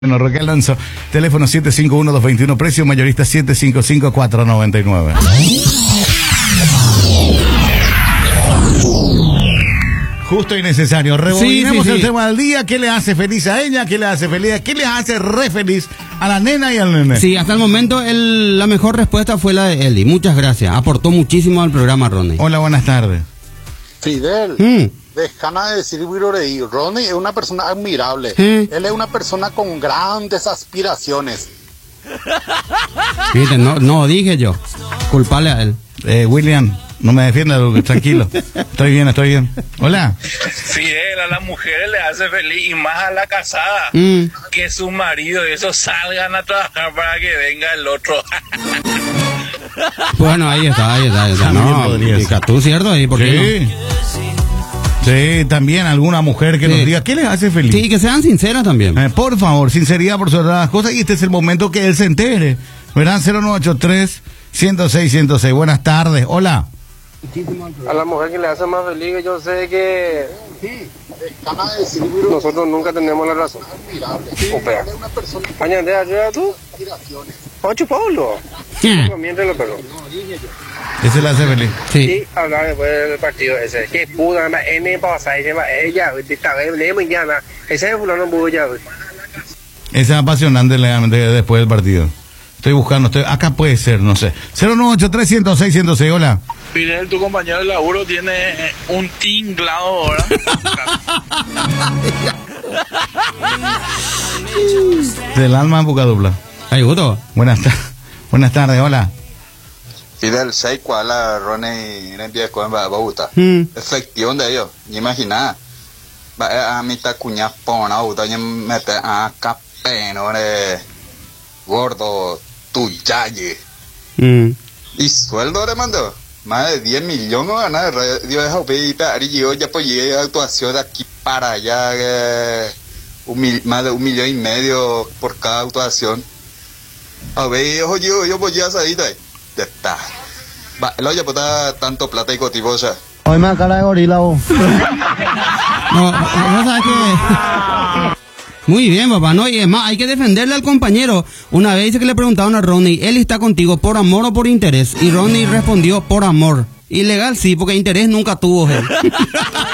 Bueno, Roque Alonso, teléfono 751-221, precio mayorista 755-499. Justo y necesario. Rebobinemos el tema del día. ¿Qué le hace feliz a ella? ¿Qué le hace feliz? ¿Qué le hace re feliz a la nena y al nene? Sí, hasta el momento la mejor respuesta fue la de Eli. Muchas gracias. Aportó muchísimo al programa, Ronnie. Hola, buenas tardes. Fidel, déjame decir, Ronnie es una persona admirable. Él es una persona con grandes aspiraciones. Fíjate, no dije yo. Culpable a él. William, no me defienda, tranquilo. Estoy bien. Hola. Fidel, a las mujeres le hace feliz, y más a la casada, que su marido y eso salgan a trabajar para que venga el otro. Bueno, ahí está. No, tú, ¿cierto? ¿Y por qué no? Sí, también alguna mujer que nos diga qué les hace feliz. Sí, que sean sinceras también. Por favor, sinceridad por sobre las cosas, y este es el momento que él se entere. ¿Verdad? 0983-106-106. Buenas tardes. Hola. A la mujer que le hace más feliz, yo sé que nosotros nunca tenemos la razón. Opera. Mañana ayuda tú. Ocho Pablo. Miéntelo, pero. Ese le hace feliz. Sí, hablar después del partido ese. Que pudo, además, N pasa, ese va ella, le mañana. Ese es fulano pudo ya. Ese es apasionante después del partido. Estoy buscando, acá puede ser, no sé. 0983-106-106, hola. Fidel, tu compañero de laburo tiene un tinglado ahora. Del alma en boca dupla. Ay, gusto. Buenas tardes, hola. Fidel, ¿sabes cuál la Ronnie empieza con Bogotá? Efectivo de ellos, ni imaginar. A mí está cuña pona, Bogotá, y mete a capeno de gordo, tuyaye. Y sueldo le mandó. Más de 10 millones ganar. Dios es y yo ya apoyé actuación de aquí para allá. Más de 1,5 millones por cada actuación. A ver, yo voy a salir de ahí. Ya está. Va, el oye, pues tanto plata y cotibosa. Hoy me cara de gorila, vos. No sabes que... Muy bien, papá, ¿no? Y es más, hay que defenderle al compañero. Una vez dice que le preguntaron a Ronnie, ¿él está contigo por amor o por interés? Y Ronnie respondió, por amor. Ilegal sí, porque interés nunca tuvo él.